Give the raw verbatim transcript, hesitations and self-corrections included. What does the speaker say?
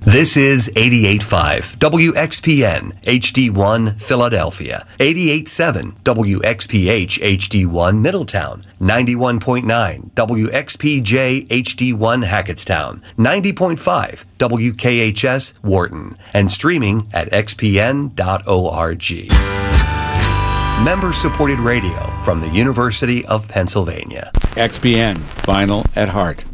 This is eighty-eight point five W X P N H D one Philadelphia, eighty-eight point seven W X P H H D one Middletown, ninety-one point nine W X P J H D one Hackettstown, ninety point five W K H S Wharton, and streaming at x p n dot org. Member-supported radio from the University of Pennsylvania. X P N, vinyl at heart.